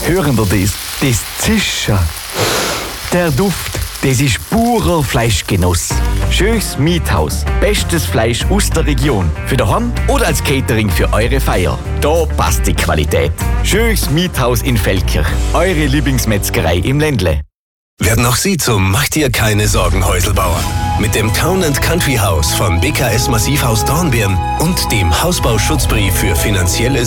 Hören Sie das? Das Zischen. Der Duft, das ist purer Fleischgenuss. Schönes Miethaus. Bestes Fleisch aus der Region. Für daheim oder als Catering für eure Feier. Da passt die Qualität. Schönes Miethaus in Feldkirch. Eure Lieblingsmetzgerei im Ländle. Werden auch Sie zum Mach dir keine Sorgen Häuselbauer. Mit dem Town & Country Haus von BKS Massivhaus Dornbirn und dem Hausbauschutzbrief für finanzielle